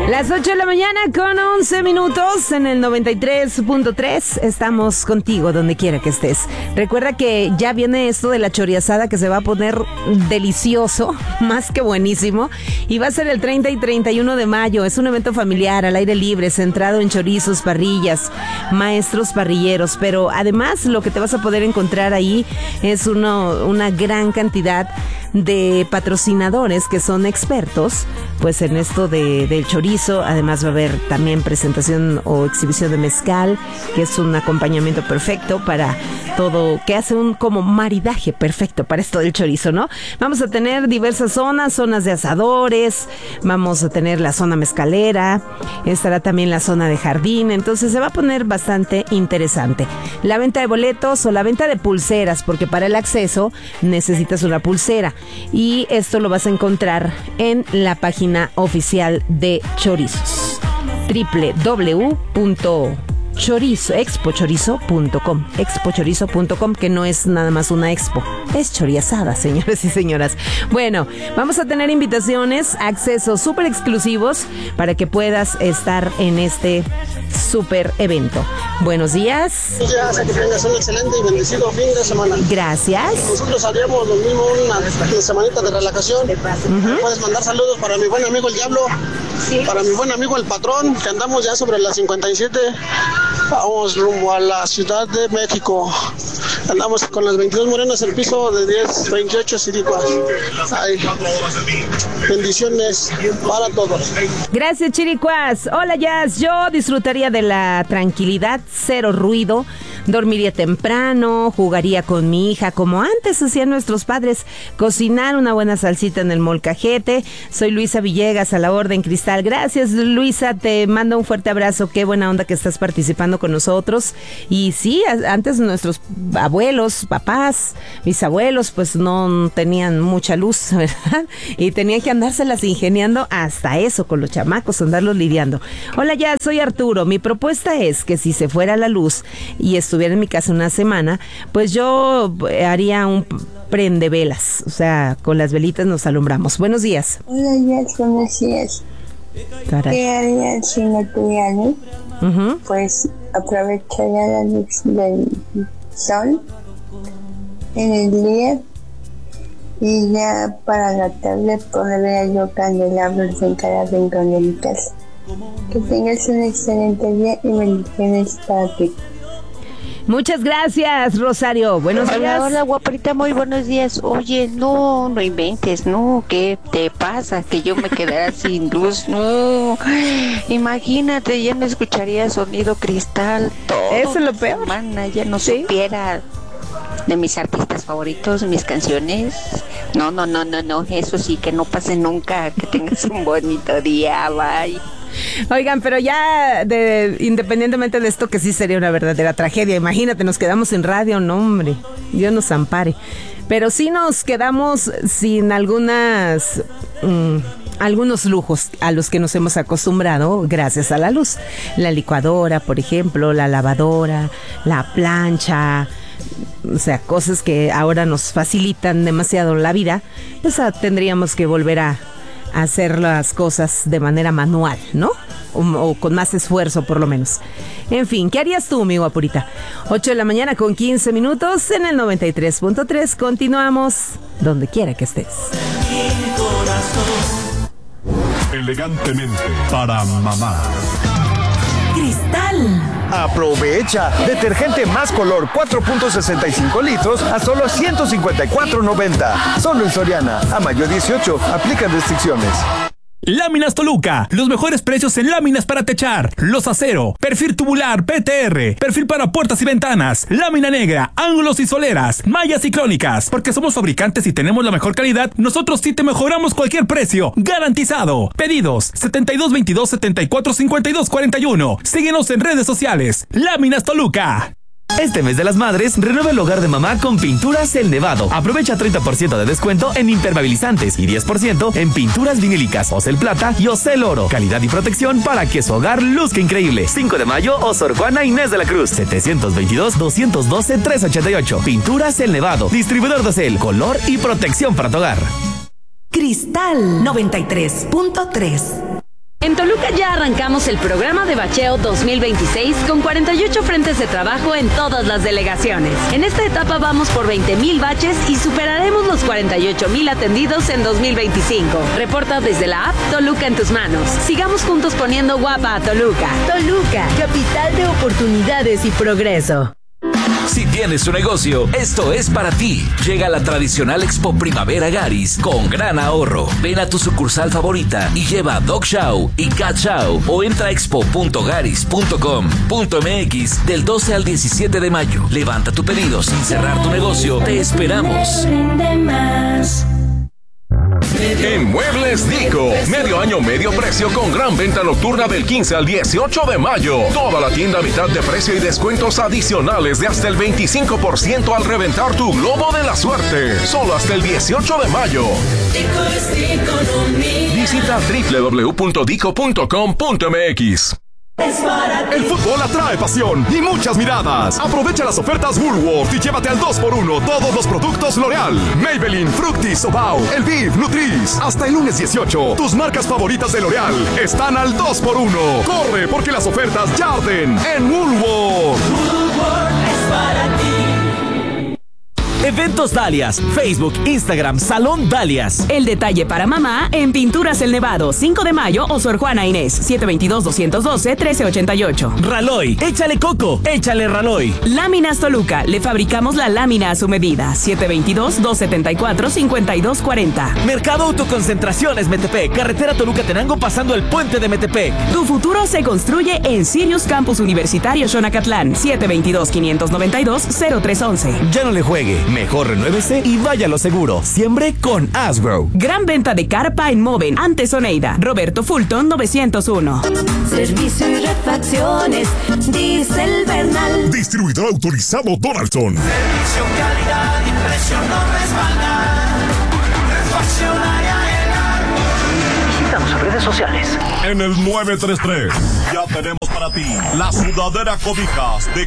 Las 8 de la mañana con 11 minutos en el 93.3. Estamos contigo donde quiera que estés. Recuerda que ya viene esto de la choriazada que se va a poner delicioso, más que buenísimo. Y va a ser el 30 y 31 de mayo. Es un evento familiar, al aire libre, centrado en chorizos, parrillas, maestros parrilleros. Pero además lo que te vas a poder encontrar ahí es una gran cantidad de patrocinadores que son expertos pues en esto del chorizo. Además va a haber también presentación o exhibición de mezcal, que es un acompañamiento perfecto para todo, que hace un como maridaje perfecto para esto del chorizo, ¿no? Vamos a tener diversas zonas de asadores, vamos a tener la zona mezcalera, estará también la zona de jardín, entonces se va a poner bastante interesante. La venta de boletos o la venta de pulseras, porque para el acceso necesitas una pulsera, y esto lo vas a encontrar en la página oficial de Chorizos, expochorizo.com, que no es nada más una expo, es choriazada, señores y señoras. Bueno, vamos a tener invitaciones, accesos súper exclusivos para que puedas estar en este súper evento. Buenos días. Buenos días, que tengas un excelente y bendecido fin de semana. Gracias. Nosotros haríamos lo mismo, una semanita de relajación. Puedes mandar saludos para mi buen amigo el Diablo, para mi buen amigo el Patrón, que andamos ya sobre las 57. Vamos rumbo a la Ciudad de México. Andamos con las 22 morenas, el piso de 10, 28 siricuas. Ay, bendiciones para todos. Gracias, chiricuas. Hola, Jazz. Yo disfrutaría de la tranquilidad, cero ruido. Dormiría temprano, jugaría con mi hija como antes hacían nuestros padres, cocinar una buena salsita en el molcajete. Soy Luisa Villegas, a la orden, Cristal. Gracias, Luisa, te mando un fuerte abrazo. Qué buena onda que estás participando con nosotros. Y sí, antes nuestros abuelos, papás, mis abuelos, pues no tenían mucha luz, ¿verdad? Y tenían que andárselas ingeniando hasta eso con los chamacos, andarlos lidiando. Hola, ya soy Arturo. Mi propuesta es que si se fuera la luz y estuviera en mi casa una semana, pues yo haría un prendevelas, o sea, con las velitas nos alumbramos. Buenos días. Hola, ya, buenos días. ¿Qué haría si no tuviera luz? Pues aprovecharía la luz del sol en el día, y ya para la tarde podría yo candelabros en cada rincón de mi casa. Que tengas un excelente día y bendiciones para ti. Muchas gracias, Rosario. Buenos días. Hola, guaperita, muy buenos días. Oye, no inventes, no, ¿qué te pasa? Que yo me quedara sin luz, no. Imagínate, ya no escucharía sonido Cristal todo. Eso es lo peor. Semana, ya no supiera de mis artistas favoritos, mis canciones. No, eso sí, que no pase nunca. Que tengas un bonito día, bye. Oigan, pero ya independientemente de esto, que sí sería una verdadera tragedia, imagínate, nos quedamos sin radio, no hombre, Dios nos ampare. Pero sí nos quedamos sin algunos lujos a los que nos hemos acostumbrado gracias a la luz. La licuadora, por ejemplo, la lavadora, la plancha, o sea, cosas que ahora nos facilitan demasiado la vida. Pues tendríamos que volver a hacer las cosas de manera manual, ¿no? O con más esfuerzo, por lo menos. En fin, ¿qué harías tú, mi guapurita? 8 de la mañana con 15 minutos en el 93.3. Continuamos donde quiera que estés. Elegantemente para mamá. Cristal. Aprovecha. Detergente Más Color 4.65 litros a solo $154.90. Solo en Soriana. A mayo 18. Aplican restricciones. Láminas Toluca, los mejores precios en láminas para techar, losacero, perfil tubular PTR, perfil para puertas y ventanas, lámina negra, ángulos y soleras, mallas y crónicas. Porque somos fabricantes y tenemos la mejor calidad, nosotros sí te mejoramos cualquier precio, garantizado. Pedidos 7222-745241. Síguenos en redes sociales. Láminas Toluca. Este mes de las madres, renueva el hogar de mamá con Pinturas El Nevado. Aprovecha 30% de descuento en impermeabilizantes y 10% en pinturas vinílicas, Ocel Plata y Ocel Oro. Calidad y protección para que su hogar luzca increíble. 5 de mayo, Sor Juana Inés de la Cruz. 722-212-388. Pinturas El Nevado. Distribuidor de Ocel, color y protección para tu hogar. Cristal 93.3. En Toluca ya arrancamos el programa de bacheo 2026 con 48 frentes de trabajo en todas las delegaciones. En esta etapa vamos por 20,000 baches y superaremos los 48,000 atendidos en 2025. Reporta desde la app Toluca en tus manos. Sigamos juntos poniendo guapa a Toluca. Toluca, capital de oportunidades y progreso. Si tienes un negocio, esto es para ti. Llega la tradicional Expo Primavera Garis con gran ahorro. Ven a tu sucursal favorita y lleva Dog Chow y Cat Chow o entra a expo.garis.com.mx del 12 al 17 de mayo. Levanta tu pedido sin cerrar tu negocio. Te esperamos. En Muebles Dico, medio año, medio precio con gran venta nocturna del 15 al 18 de mayo. Toda la tienda a mitad de precio y descuentos adicionales de hasta el 25% al reventar tu globo de la suerte. Solo hasta el 18 de mayo. Visita www.dico.com.mx. El fútbol atrae pasión y muchas miradas. Aprovecha las ofertas Woolworth y llévate al 2x1 todos los productos L'Oreal, Maybelline, Fructis, Obao, Elvive, Nutris. Hasta el lunes 18, tus marcas favoritas de L'Oreal están al 2x1. Corre porque las ofertas ya arden en Woolworth. Woolworth es para ti. Eventos Dalias, Facebook, Instagram, Salón Dalias. El detalle para mamá en Pinturas El Nevado, 5 de mayo o Sor Juana Inés, 722-212-1388. Raloy, échale coco, échale Raloy. Láminas Toluca, le fabricamos la lámina a su medida, 722-274-5240. Mercado Autoconcentraciones Metepec, carretera Toluca-Tenango pasando el puente de Metepec. Tu futuro se construye en Sirius Campus Universitario Xonacatlán, 722-592-0311. Ya no le juegue. Mejor renuévese y vaya a lo seguro. Siembre con Asgrow. Gran venta de carpa en Moven, antes Oneida. Roberto Fulton 901. Servicio y refacciones, Diesel Bernal. Distribuidor autorizado Donaldson. Servicio, calidad y precio no respaldan. Refaccionaria El Árbol. Visítanos en redes sociales. En el 933 ya tenemos para ti la sudadera cobijas de